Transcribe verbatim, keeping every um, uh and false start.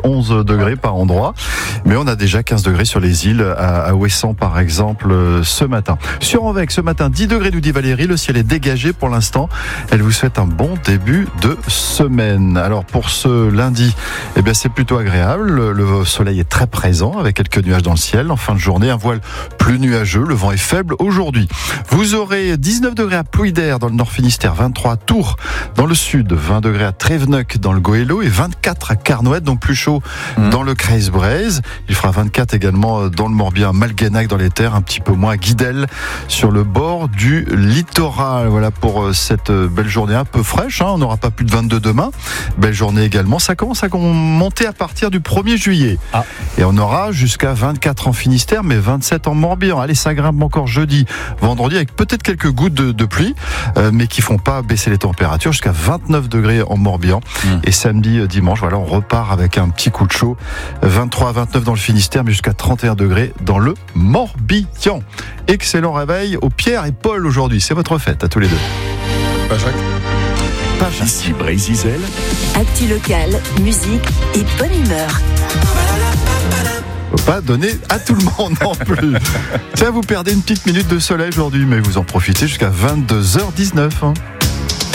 onze degrés par endroit. Mais on a déjà quinze degrés sur les îles, à, à Ouessant par exemple, euh, ce matin. Sur Anvec, ce matin, dix degrés, nous dit Valérie. Le ciel est dégagé pour l'instant. Elle vous souhaite un bon début de semaine. Alors pour ce lundi, eh bien c'est plutôt agréable. Le, le soleil est très présent avec quelques nuages dans le ciel. En fin de journée, un voile plus nuageux. Le vent est faible aujourd'hui. Vous aurez dix-neuf degrés à Plouidère dans le Nord Finistère, vingt-trois à Tours dans le sud, vingt degrés à Tréveneuc dans le Goëlo et vingt-quatre à Carnoët, donc plus chaud mmh. dans le Creuse-Braise. Il fera vingt-quatre également dans le Morbihan, Malguenac dans les terres, un petit peu moins à Guidel sur le bord du littoral. Voilà pour cette belle journée un peu fraîche, hein. On n'aura pas plus de vingt-deux demain. Belle journée également. Ça commence à monter à partir du premier juillet. Ah. Et on aura jusqu'à vingt-quatre en Finistère, mais vingt-sept en Morbihan. Allez, ça grimpe encore jeudi, vendredi, avec peut-être quelques gouttes de, de pluie, euh, mais qui font pas baisser les températures, jusqu'à vingt-neuf degrés en Morbihan. Mmh. Et samedi, dimanche, voilà, on repart avec un petit coup de chaud. vingt-trois à vingt-neuf dans le Finistère, mais jusqu'à trente et un degrés dans le Morbihan. Excellent réveil au Pierre et Paul aujourd'hui. C'est votre fête à tous les deux. Pas Jacques. Pas Jacques. Ici Brésil. Actu local, musique et bonne humeur. Faut pas donner à tout le monde non plus. Tiens, vous perdez une petite minute de soleil aujourd'hui, mais vous en profitez jusqu'à vingt-deux heures dix-neuf. Hein.